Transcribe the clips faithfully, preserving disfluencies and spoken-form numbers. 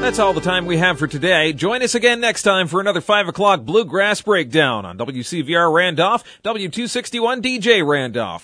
That's all the time we have for today. Join us again next time for another five o'clock Bluegrass Breakdown on W C V R Randolph, W two sixty-one D J Randolph.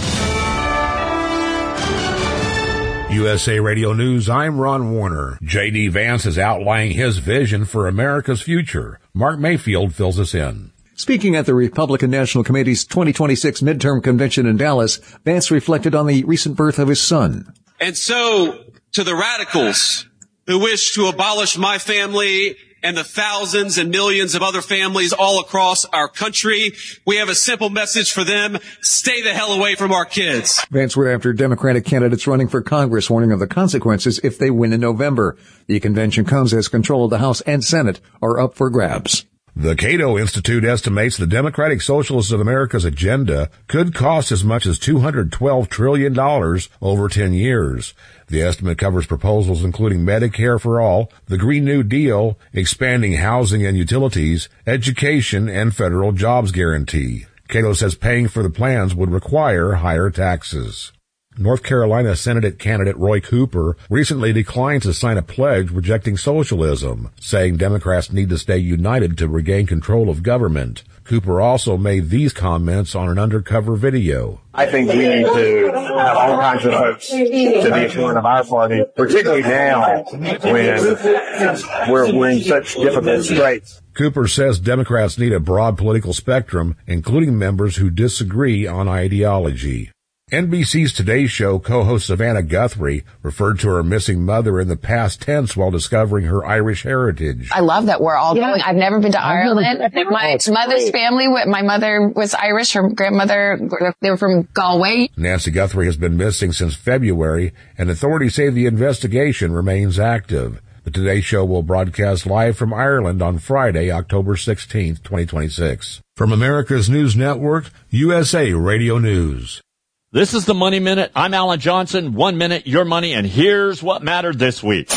U S A Radio News, I'm Ron Warner. J D. Vance is outlining his vision for America's future. Mark Mayfield fills us in. Speaking at the Republican National Committee's twenty twenty-six midterm convention in Dallas, Vance reflected on the recent birth of his son. And so, to the radicals who wish to abolish my family and the thousands and millions of other families all across our country, we have a simple message for them. Stay the hell away from our kids. Vance went after Democratic candidates running for Congress, warning of the consequences if they win in November. The convention comes as control of the House and Senate are up for grabs. The Cato Institute estimates the Democratic Socialists of America's agenda could cost as much as two hundred twelve trillion dollars over ten years. The estimate covers proposals including Medicare for all, the Green New Deal, expanding housing and utilities, education, and federal jobs guarantee. Cato says paying for the plans would require higher taxes. North Carolina Senate candidate Roy Cooper recently declined to sign a pledge rejecting socialism, saying Democrats need to stay united to regain control of government. Cooper also made these comments on an undercover video. I think we need to have all kinds of votes to be in front of our party, particularly now when we're, we're in such difficult straits. Cooper says Democrats need a broad political spectrum, including members who disagree on ideology. N B C's Today Show co-host Savannah Guthrie referred to her missing mother in the past tense while discovering her Irish heritage. I love that we're all yeah. going. I've never been to Ireland. My mother's family, my mother was Irish. Her grandmother, they were from Galway. Nancy Guthrie has been missing since February, and authorities say the investigation remains active. The Today Show will broadcast live from Ireland on Friday, October sixteenth, twenty twenty-six. From America's News Network, U S A Radio News. This is the Money Minute. I'm Alan Johnson. One minute, your money, and here's what mattered this week.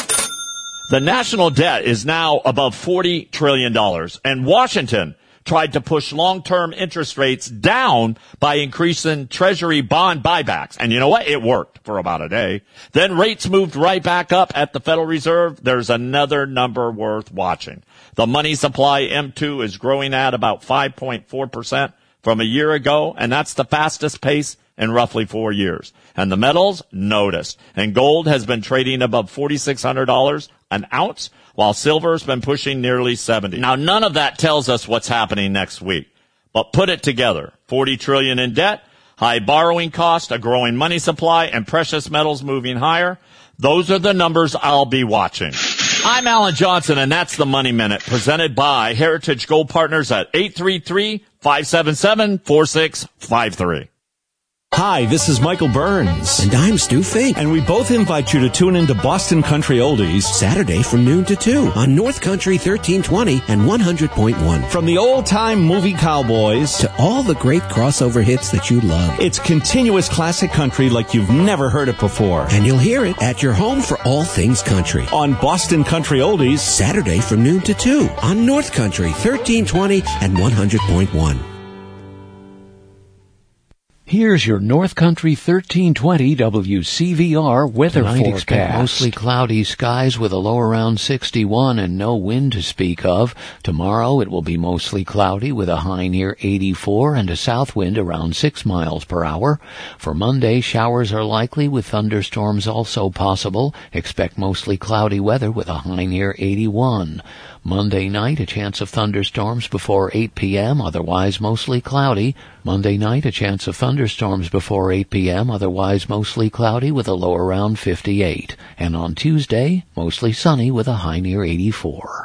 The national debt is now above forty trillion dollars, and Washington tried to push long-term interest rates down by increasing Treasury bond buybacks. And you know what? It worked for about a day. Then rates moved right back up at the Federal Reserve. There's another number worth watching. The money supply, M two, is growing at about five point four percent from a year ago, and that's the fastest pace in roughly four years. And the metals noticed. And gold has been trading above four thousand six hundred dollars an ounce, while silver's been pushing nearly seventy. Now, none of that tells us what's happening next week. But put it together. forty trillion dollars in debt, high borrowing cost, a growing money supply, and precious metals moving higher. Those are the numbers I'll be watching. I'm Alan Johnson, and that's the Money Minute, presented by Heritage Gold Partners at eight three three, five seven seven, four six five three. Hi, this is Michael Burns. And I'm Stu Fink. And we both invite you to tune into Boston Country Oldies Saturday from noon to two on North Country thirteen twenty and one hundred point one. From the old-time movie cowboys to all the great crossover hits that you love. It's continuous classic country like you've never heard it before. And you'll hear it at your home for all things country. On Boston Country Oldies Saturday from noon to two on North Country thirteen twenty and one hundred point one. Here's your North Country thirteen twenty W C V R weather Tonight, forecast. Expect mostly cloudy skies with a low around sixty-one and no wind to speak of. Tomorrow it will be mostly cloudy with a high near eighty-four and a south wind around six miles per hour. For Monday, showers are likely with thunderstorms also possible. Expect mostly cloudy weather with a high near eighty-one. Monday night, a chance of thunderstorms before eight p.m., otherwise mostly cloudy. Monday night, a chance of thunderstorms before eight p.m., otherwise mostly cloudy with a low around fifty-eight. And on Tuesday, mostly sunny with a high near eighty-four.